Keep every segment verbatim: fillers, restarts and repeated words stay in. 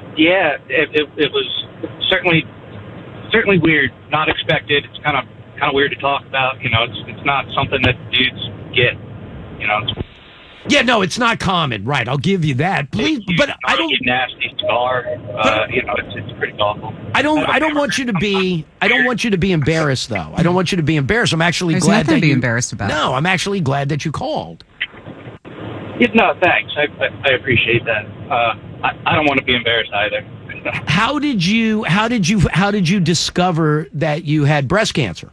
Yeah, it, it, it was certainly certainly weird, not expected. It's kind of kind of weird to talk about. You know, it's it's not something that dudes get. You know. It's, Yeah, no, it's not common, right? I'll give you that. Please, but I don't. Nasty scar. Uh, you know, it's it's pretty awful. I don't. I don't want you to be. I don't want you to be embarrassed, though. I don't want you to be embarrassed. I'm actually There's glad nothing that to be you. embarrassed about. No, I'm actually glad that you called. Yeah, no, thanks. I, I I appreciate that. Uh, I I don't want to be embarrassed either. How did you? How did you? How did you discover that you had breast cancer?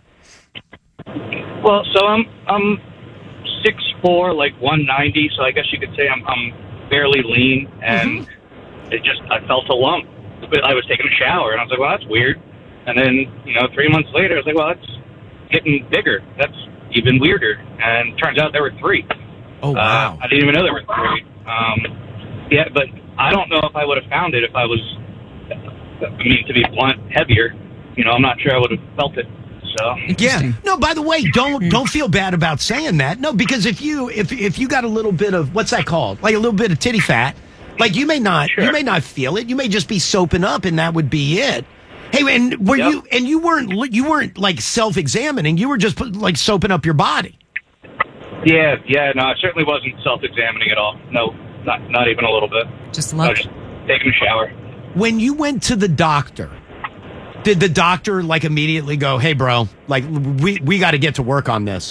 Well, so I'm I'm six foot four, like one ninety. So I guess you could say I'm I'm fairly lean, and mm-hmm. it just I felt a lump. But I was taking a shower, and I was like, well, that's weird. And then you know, three months later, I was like, well, that's getting bigger. That's even weirder. And turns out there were three. Oh wow! Uh, I didn't even know there were three. Um, yeah, but I don't know if I would have found it if I was. I mean, to be blunt, heavier. You know, I'm not sure I would have felt it. So yeah. No, by the way, don't don't feel bad about saying that. No, because if you if if you got a little bit of what's that called, like a little bit of titty fat, like you may not sure. you may not feel it. You may just be soaping up, and that would be it. Hey, and were yep. you and you weren't you weren't like self-examining. You were just like soaping up your body. Yeah, yeah. No, I certainly wasn't self-examining at all. No, not not even a little bit. Just love just taking a shower. When you went to the doctor, did the doctor like immediately go, "Hey, bro, like we we got to get to work on this"?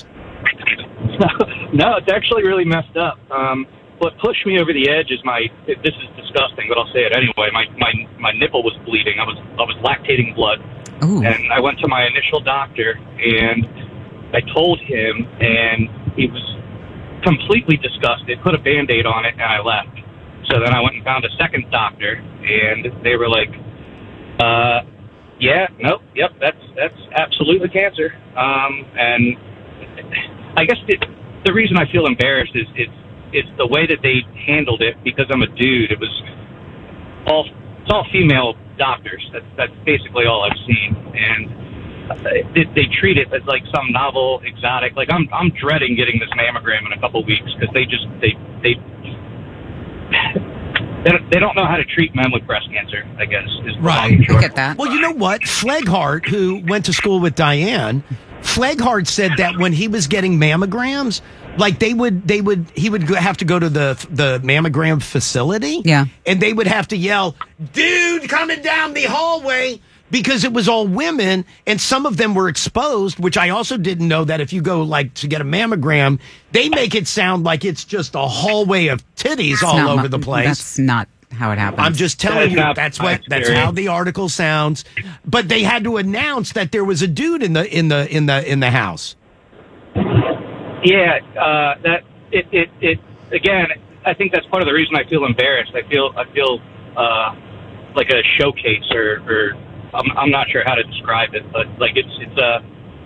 No, it's actually really messed up. Um, what pushed me over the edge is my. This is disgusting, but I'll say it anyway. My my my nipple was bleeding. I was I was lactating blood, Ooh. and I went to my initial doctor, and I told him, and he was completely disgusted. Put a Band-Aid on it, and I left. So then I went and found a second doctor, and they were like, uh, yeah, nope, yep, that's that's absolutely cancer. Um, and I guess it, the reason I feel embarrassed is it's, it's the way that they handled it, because I'm a dude. It was all, it's all female doctors. That's, that's basically all I've seen. And they, they treat it as like some novel exotic. Like I'm I'm dreading getting this mammogram in a couple of weeks, because they just, they, they, They don't, they don't know how to treat men with breast cancer, I guess. Is right. I get that. Well, you know what? Fleghart, who went to school with Diane, Fleghart said that when he was getting mammograms, like they would, they would, he would have to go to the the mammogram facility. Yeah. And they would have to yell, "Dude, coming down the hallway." Because it was all women, and some of them were exposed, which I also didn't know that if you go like to get a mammogram, they make it sound like it's just a hallway of titties all over my, the place. That's not how it happens. I'm just telling you, that's that's what that's how the article sounds. But they had to announce that there was a dude in the in the in the in the house. Yeah, uh, that it, it it again. I think that's part of the reason I feel embarrassed. I feel I feel uh, like a showcase, or, or I'm I'm not sure how to describe it, but like it's it's a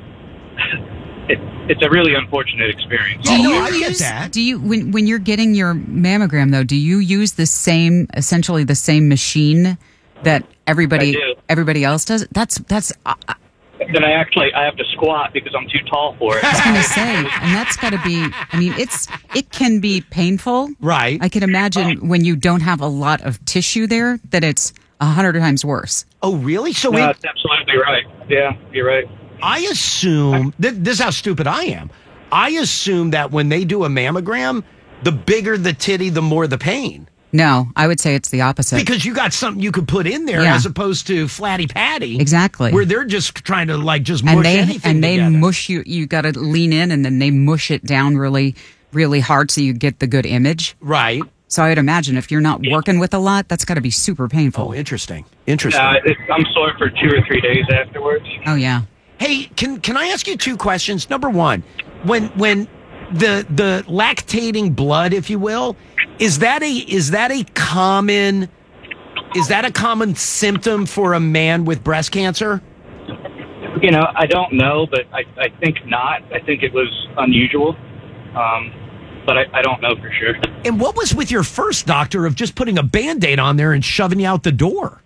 it, it's a really unfortunate experience. Do you Oh, I get use, that. do you when when you're getting your mammogram though? Do you use the same, essentially the same machine that everybody I do. everybody else does? That's that's. Uh, Then I actually I have to squat because I'm too tall for it. I was going to say, and that's got to be. I mean, it's it can be painful, Right. I can imagine when you don't have a lot of tissue there that it's a hundred times worse. Oh, really? So No, it, that's absolutely right. Yeah, you're right. I assume th- this is how stupid I am. I assume that when they do a mammogram, the bigger the titty, the more the pain. No, I would say it's the opposite. Because you got something you could put in there Yeah. as opposed to Flatty Patty. Exactly. Where they're just trying to like just mush and they anything and they together. mush you. You got to lean in, and then they mush it down really, really hard so you get the good image. Right. So I would imagine if you're not working with a lot, that's got to be super painful. Oh, interesting. Interesting. Uh, it, I'm sore for two or three days afterwards. Oh yeah. Hey, can can I ask you two questions? Number one, when when the the lactating blood, if you will, is that a is that a common is that a common symptom for a man with breast cancer? You know, I don't know, but I, I think not. I think it was unusual, um, but I, I don't know for sure. And what was with your first doctor of just putting a Band-Aid on there and shoving you out the door?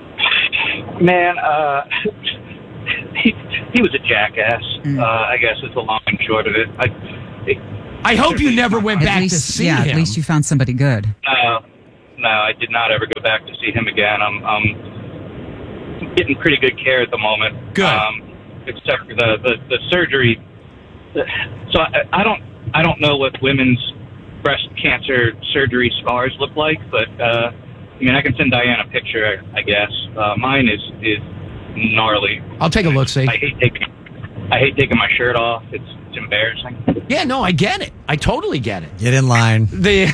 Man, uh, he, he was a jackass, Mm. uh, I guess is the long and short of it. I, it I hope you never went At back least, to see yeah. him. At least you found somebody good. uh, no, I did not ever go back to see him again. I'm, I'm getting pretty good care at the moment. Good. Um, except for the, the, the surgery. So I, I don't I don't know what women's breast cancer surgery scars look like, but uh, I mean I can send Diane a picture. I guess uh, mine is is gnarly. I'll take a look. See. I hate taking I hate taking my shirt off. It's, it's embarrassing. Yeah, no, I get it. I totally get it. Get in line. The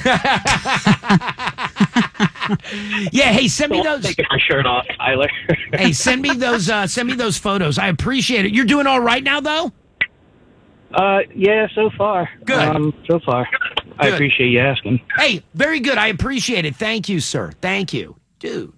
yeah, hey, send me those. Taking my shirt off, Tyler. Hey, send me those. Uh, send me those photos. I appreciate it. You're doing all right now, though. Uh, yeah, so far. Good. Um, so far. I Good. appreciate you asking. Hey, very good. I appreciate it. Thank you, sir. Thank you, dude.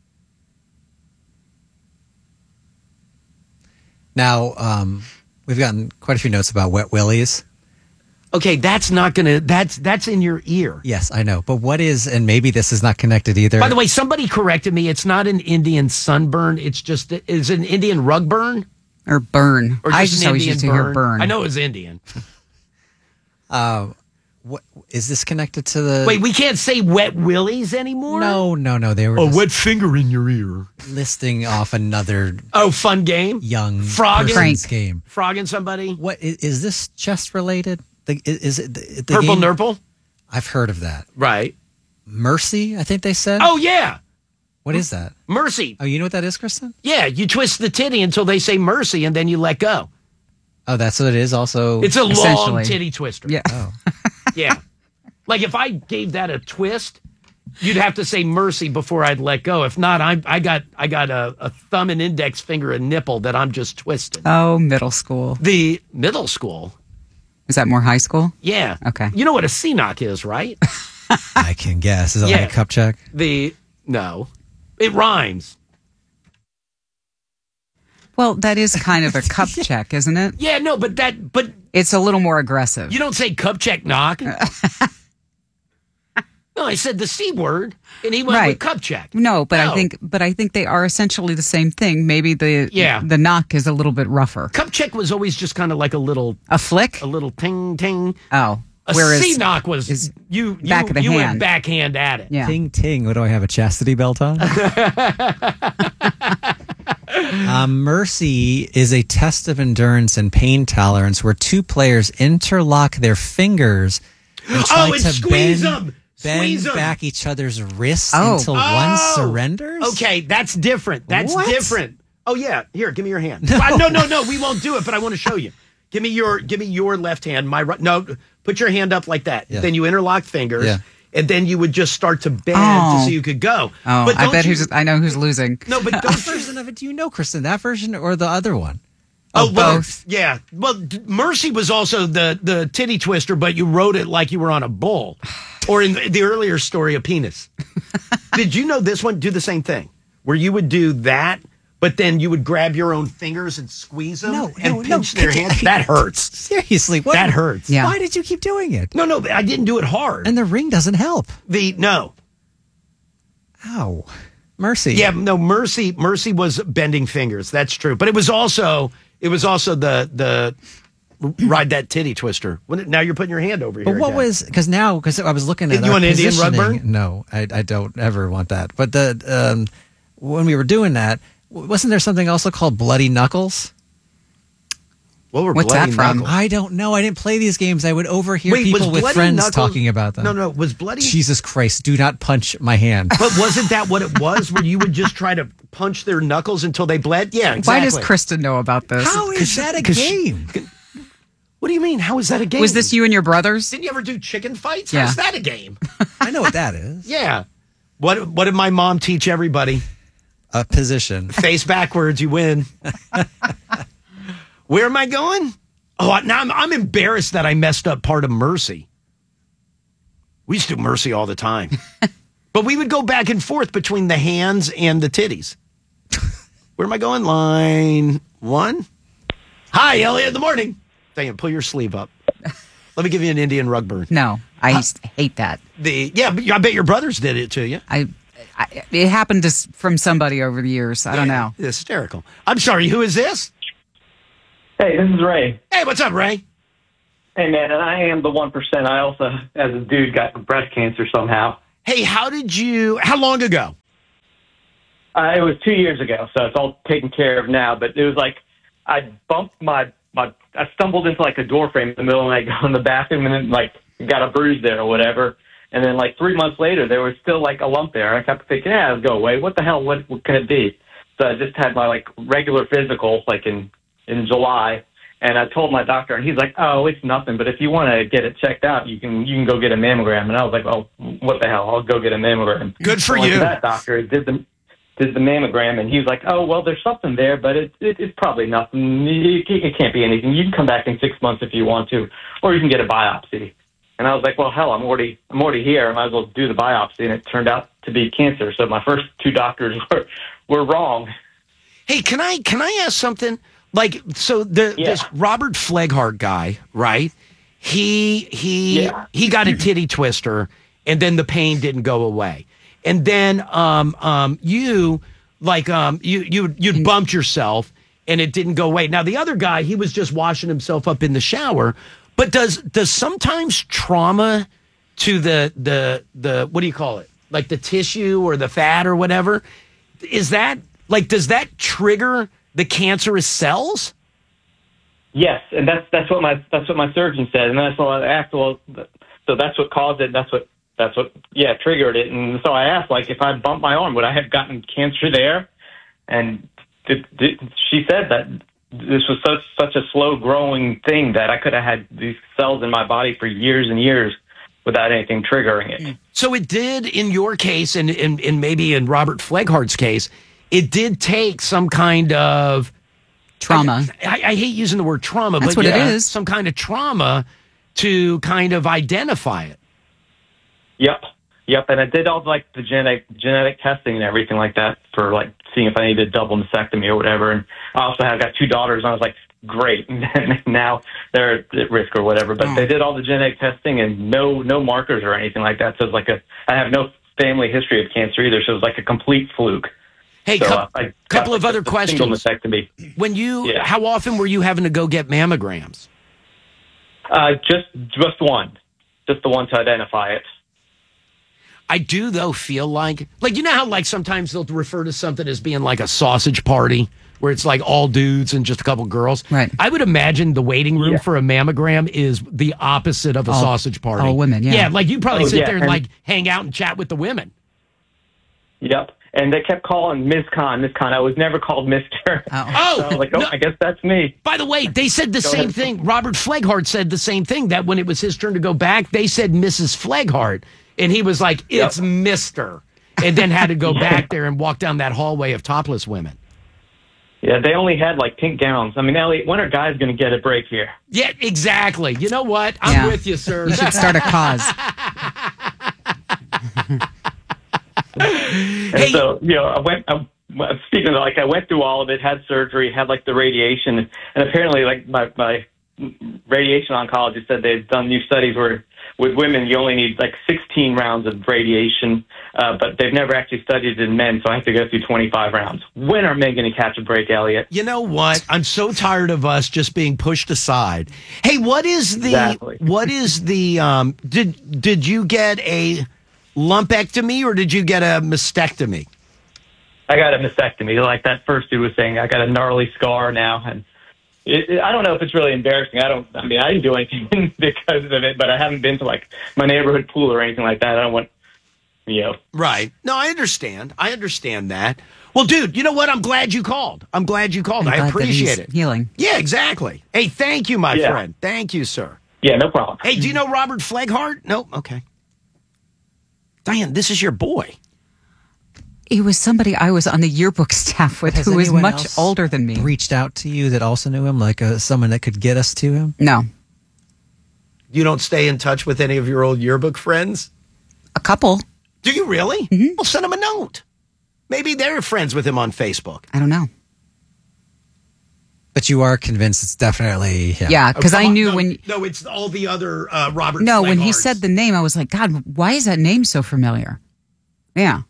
Now, um, we've gotten quite a few notes about wet willies. Okay, that's not gonna. That's that's in your ear. Yes, I know. But what is, and maybe this is not connected either. By the way, somebody corrected me. It's not an Indian sunburn. It's just it's an Indian rug burn. Or burn. Or I just just an always Indian used to hear burn. I know it was Indian. uh, what is this connected to the? Wait, we can't say wet willies anymore? No, no, no. They were A just wet finger in your ear. listing off another Oh, fun game? young Frogging? person's Frank. game. Frogging somebody? What is, is this chest related? The, is, is it the, the Purple game? Nurple? I've heard of that. Right. Mercy, I think they said. Oh, yeah. What is that? Mercy. Oh, you know what that is, Kristen? Yeah, you twist the titty until they say mercy and then you let go. Oh, that's what it is. Also, It's a long Essentially. titty twister. Yeah. oh, Yeah. Like if I gave that a twist, you'd have to say mercy before I'd let go. If not, I I got I got a, a thumb and index finger and nipple that I'm just twisting. Oh, middle school. The middle school. Is that more high school? Yeah. Okay. You know what a C knock is, right? I can guess. Is that Yeah. like a cup check? The no. It rhymes. Well, that is kind of a cup check, isn't it? Yeah, no, but that but It's a little more aggressive. you don't say cup check knock. No, I said the C word and he went Right. with cup check. No, but No. I think but I think they are essentially the same thing. Maybe the Yeah. the knock is a little bit rougher. Cup check was always just kind of like a little A flick? a little ting ting. Oh. A Whereas C knock was is you you, back of the you went hand. backhand at it. yeah. Ting ting. What do I have? A chastity belt on? uh, Mercy is a test of endurance and pain tolerance where two players interlock their fingers and try Oh, and to squeeze bend, 'em. bend Squeeze 'em. back each other's wrists Oh. until one Oh. surrenders. Okay, that's different. That's What? different. Oh yeah, here, give me your hand. No. no, no, no, we won't do it, but I want to show you. Give me your give me your left hand. My right. No, put your hand up like that. Yeah. Then you interlock fingers, Yeah. and then you would just start to bend Oh. so you could go. Oh, but I don't bet you, who's I know who's losing. no, but What don't you, version of it do you know, Kristen? That version or the other one? oh, well, both. yeah. Well, d- Mercy was also the the titty twister, but you wrote it like you were on a bull, or in the, the earlier story, a penis. Did you know this one do the same thing, where you would do that, but then you would grab your own fingers and squeeze them No, and no, pinch no. their hands? That hurts. Seriously, what? That hurts. Yeah. Why did you keep doing it? No, no, I didn't do it hard. And the ring doesn't help. the no, Ow. Mercy. yeah, no. Mercy, Mercy was bending fingers. That's true, but it was also it was also the the ride that titty twister. When it- Now you're putting your hand over But here. what again. was, because now, because I was looking at You our want Indian rug positioning- burn? No, I, I don't ever want that. But the um, when we were doing that, wasn't there something also called Bloody Knuckles? What were What's Bloody that from? Knuckles? I don't know. I didn't play these games. I would overhear Wait, people was with Bloody friends Knuckles- talking about them. No, no, was Bloody. Jesus Christ, do not punch my hand. But wasn't that what it was? Where you would just try to punch their knuckles until they bled? Yeah, exactly. Why does Kristen know about this? How is that a 'cause she- game? What do you mean? How is that a game? Was this you and your brothers? Didn't you ever do chicken fights? Yeah. How's that a game? I know what that is. Yeah. What What did my mom teach everybody? A position. Face backwards, you win. Where am I going? Oh, now I'm, I'm embarrassed that I messed up part of Mercy. We used to do Mercy all the time. But we would go back and forth between the hands and the titties. Where am I going? Line one. Hi, Elliot, in the morning. Dang, pull your sleeve up. Let me give you an Indian rug burn. No, I used to hate that. The Yeah, but I bet your brothers did it to you. I, I it happened to s- from somebody over the years. I don't know. It's hysterical. I'm sorry, who is this? Hey, this is Ray. Hey, what's up, Ray? Hey, man, and I am the one percent. I also, as a dude, got breast cancer somehow. Hey, how did you? How long ago? Uh, it was two years ago, so it's all taken care of now. But it was like I bumped my my. I stumbled into like a door frame in the middle of the night, go in the bathroom, and then like got a bruise there or whatever. And then like three months later, there was still like a lump there. I kept thinking, yeah, it'll go away. What the hell? What, what can it be? So I just had my like regular physical like in in July. And I told my doctor, and he's like, "Oh, it's nothing. But if you want to get it checked out, you can you can go get a mammogram." And I was like, "Oh, what the hell? I'll go get a mammogram." Good for so you. That doctor did the did the mammogram, and he's like, "Oh, well, there's something there, but it, it it's probably nothing. It, it can't be anything. You can come back in six months if you want to, or you can get a biopsy." And I was like, "Well, hell, I'm already I'm already here. I might as well do the biopsy." And it turned out to be cancer. So my first two doctors were were wrong. Hey, can I can I ask something? Like, so the Yeah. this Robert Fleghart guy, right? He he Yeah. he got a titty twister, and then the pain didn't go away. And then um um you like um you you you bumped yourself, and it didn't go away. Now the other guy, he was just washing himself up in the shower. But does does sometimes trauma to the the the what do you call it? Like the tissue or the fat or whatever? Is that like does that trigger the cancerous cells? Yes, and that's that's what my that's what my surgeon said, and that's what I asked. Well, so that's what caused it. That's what that's what yeah triggered it. And so I asked, like, if I bumped my arm, would I have gotten cancer there? And th- th- she said that this was such such a slow growing thing that I could have had these cells in my body for years and years without anything triggering it. So it did in your case, and, and, and maybe in Robert Fleghart's case, it did take some kind of Trauma. I, I hate using the word trauma, That's but what it yeah, is. some kind of trauma to kind of identify it. Yep, yep. And I did all like the genetic genetic testing and everything like that for like seeing if I needed a double mastectomy or whatever. And I also have got two daughters, and I was like, great. And now they're at risk or whatever. But Oh. they did all the genetic testing and no no markers or anything like that. So it's like a I have no family history of cancer either. So it was like a complete fluke. Hey, So, cou- uh, I got, couple like, of other a single questions. mastectomy. When you, Yeah. how often were you having to go get mammograms? Uh, just just one, just the one to identify it. I do, though, feel like, like, you know how, like, sometimes they'll refer to something as being like a sausage party where it's like all dudes and just a couple girls. Right. I would imagine the waiting room Yeah. for a mammogram is the opposite of a All- sausage party. all women, yeah. Yeah, like you probably Oh, sit yeah, there and, and- like, hang out and chat with the women. Yep. And they kept calling Miz Khan, Miz Khan. I was never called Mister Oh. Oh, So I was like, oh, no. I guess that's me. By the way, they said the Go same ahead. thing. Robert Fleghart said the same thing, that when it was his turn to go back, they said Missus Fleghart. And he was like, it's Yep. Mister And then had to go back there and walk down that hallway of topless women. Yeah, they only had like pink gowns. I mean, Elliot, when are guys going to get a break here? Yeah, exactly. You know what? I'm Yeah. with you, sir. You should start a cause. And Hey. so, you know, I went, I, speaking of, like, I went through all of it, had surgery, had, like, the radiation, and apparently, like, my, my radiation oncologist said they've done new studies where with women you only need, like, sixteen rounds of radiation, uh, but they've never actually studied it in men, so I have to go through twenty-five rounds. When are men going to catch a break, Elliot? You know what? I'm so tired of us just being pushed aside. Hey, what is the Exactly. what is the um did did you get a lumpectomy or did you get a mastectomy? I got a mastectomy. Like that first dude was saying, I got a gnarly scar now, and it, it, I don't know if it's really embarrassing. I don't. I mean, I didn't do anything because of it, but I haven't been to like my neighborhood pool or anything like that. I don't want, you know. Right. No, I understand. I understand that. Well, dude, you know what? I'm glad you called. I'm glad you called. I'm I glad that appreciate he's it. Healing. Yeah, exactly. Hey, thank you, my Yeah. friend. Thank you, sir. Yeah, no problem. Hey, do you know Robert Fleghart? No? Okay. Diane, this is your boy. He was somebody I was on the yearbook staff with Has who was anyone much else older than me. Reached out to you that also knew him, like uh, someone that could get us to him? No, You don't stay in touch with any of your old yearbook friends? a couple. Do you really? Mm-hmm. Well, send him a note. Maybe they're friends with him on Facebook. I don't know. But you are convinced it's definitely him. Yeah, because Oh, I come on. knew no, when. No, it's all the other uh, Robert No, when he Flegharts. said the name, I was like, God, why is that name so familiar? Yeah.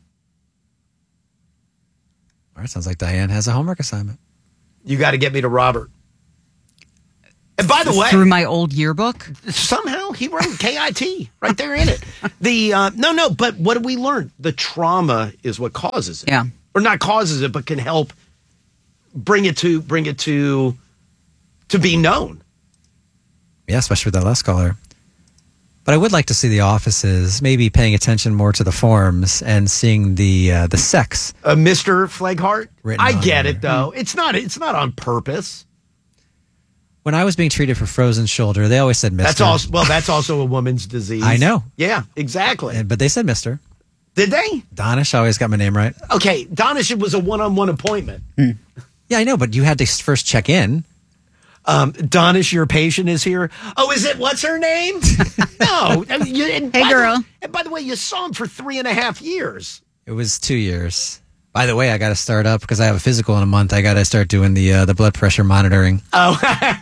All right, sounds like Diane has a homework assignment. You got to get me to Robert. And by the way, through my old yearbook, somehow he wrote K I T right there in it. The uh, no, no, but what did we learn? The trauma is what causes it. Yeah. Or not causes it, but can help bring it to bring it to to be known. Yeah, especially with that last caller. But I would like to see the offices maybe paying attention more to the forms and seeing the uh, the sex. Uh, Mister Fleghart. Written I on get there. it though. It's not. It's not on purpose. When I was being treated for frozen shoulder, they always said Mister That's also well. That's also a woman's disease. I know. Yeah, exactly. And- but they said Mister Did they? Donish always got my name right. Okay, Donish, it was a one-on-one appointment. Yeah, I know, but you had to first check in. Um, Donish, your patient is here. Oh, is it? What's her name? No. I mean, you, and Hey, by girl. The, and by the way, you saw him for three and a half years. It was two years. By the way, I got to start up because I have a physical in a month. I got to start doing the uh, the blood pressure monitoring. Oh,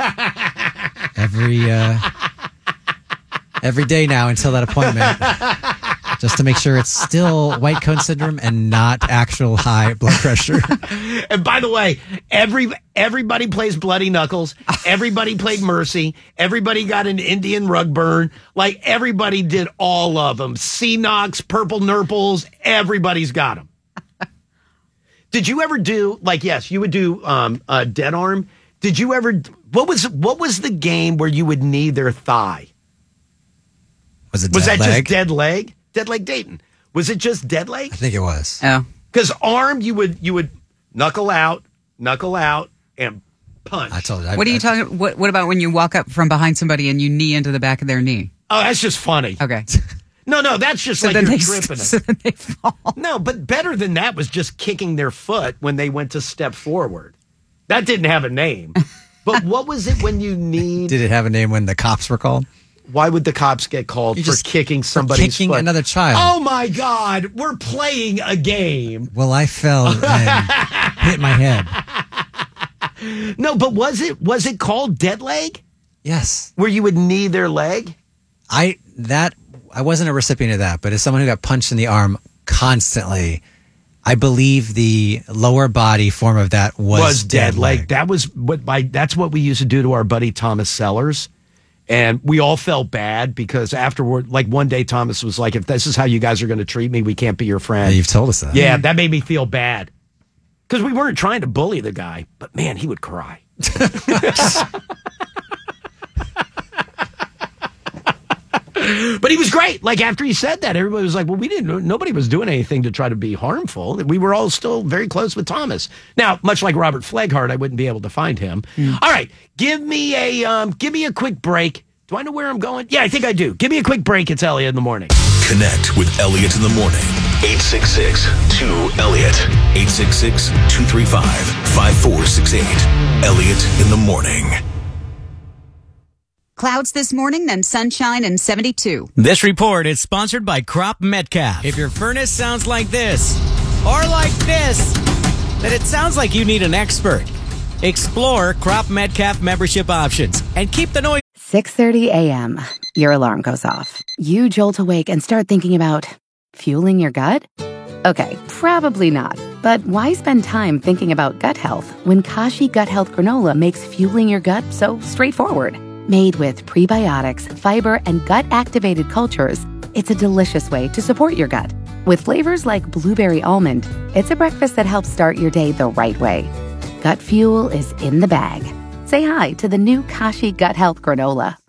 every uh, every day now until that appointment, just to make sure it's still white coat syndrome and not actual high blood pressure. and by the way, every everybody plays Bloody Knuckles. Everybody played Mercy. Everybody got an Indian rug burn. Like everybody did all of them. C-Nox, Purple Nurples. Everybody's got them. Did you ever do like yes, you would do um, uh, dead arm? Did you ever? What was what was the game where you would knee their thigh? Was it Was dead that leg? just dead leg? Dead leg Dayton. Was it just dead leg? I think it was. oh, Because arm, you would you would knuckle out, knuckle out, and punch. I told you. I, what are you I- talking? What What about when you walk up from behind somebody and you knee into the back of their knee? Oh, that's just funny. Okay, No, no, that's just so like then you're they tripping so it. then they fall. No, but better than that was just kicking their foot when they went to step forward. That didn't have a name. But what was it when you need? Did it have a name when the cops were called? Why would the cops get called You for just- kicking for somebody's kicking foot? another child. Oh my God, we're playing a game. Well, I fell and hit my head. No, but was it was it called dead leg? Yes. Where you would knee their leg? I that I wasn't a recipient of that, but as someone who got punched in the arm constantly, I believe the lower body form of that was, was dead leg. That was what by that's what we used to do to our buddy Thomas Sellers. And we all felt bad because afterward, like one day Thomas was like, if this is how you guys are going to treat me, we can't be your friend. Yeah, you've told us that. Yeah, that made me feel bad. Because we weren't trying to bully the guy, but man, he would cry. But he was great. Like after he said that, everybody was like, well, we didn't, nobody was doing anything to try to be harmful. We were all still very close with Thomas. Now, much like Robert Fleghart, I wouldn't be able to find him. Mm. All right. Give me a, um, give me a quick break. Do I know where I'm going? Yeah, I think I do. Give me a quick break. It's Elliot in the morning. Connect with Elliot in the morning. eight six six, two, Elliot. eight six six, two three five, five four six eight. Elliot in the morning. Clouds this morning, then sunshine and seventy-two. This report is sponsored by Crop Metcalf. If your furnace sounds like this, or like this, then it sounds like you need an expert. Explore Crop Metcalf membership options and keep the noise. six thirty a.m. Your alarm goes off. You jolt awake and start thinking about fueling your gut? Okay, probably not. But why spend time thinking about gut health when Kashi Gut Health Granola makes fueling your gut so straightforward? Made with prebiotics, fiber, and gut-activated cultures, it's a delicious way to support your gut. With flavors like blueberry almond, it's a breakfast that helps start your day the right way. Gut fuel is in the bag. Say hi to the new Kashi Gut Health Granola.